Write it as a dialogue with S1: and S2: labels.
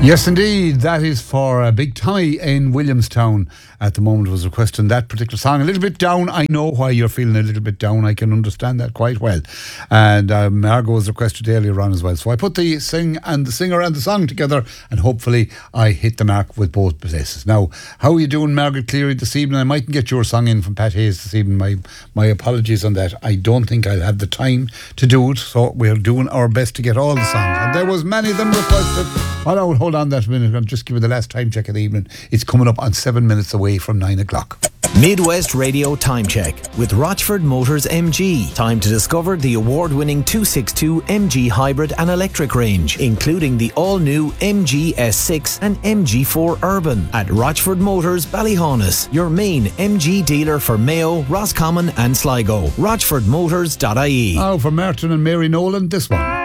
S1: Yes, indeed. That is for Big Tommy in Williamstown at the moment was requesting that particular song. A little bit down. I know why you're feeling a little bit down. I can understand that quite well. And Margot was requested earlier on as well. So I put the singer and the song together, and hopefully I hit the mark with both places. Now, how are you doing, Margaret Cleary, this evening? I mightn't get your song in from Pat Hayes this evening. My apologies on that. I don't think I'll have the time to do it. So we're doing our best to get all the songs. And there was many of them requested. Hold on that a minute. I'm just giving the last time check of the evening. It's coming up on 7 minutes away from 9 o'clock.
S2: Midwest Radio Time Check with Rochford Motors MG. Time to discover the award-winning 262 MG hybrid and electric range, including the all-new MG S6 and MG4 Urban at Rochford Motors Ballyhaunis, your main MG dealer for Mayo, Roscommon and Sligo. RochfordMotors.ie.
S1: Oh, for Martin and Mary Nolan, this one.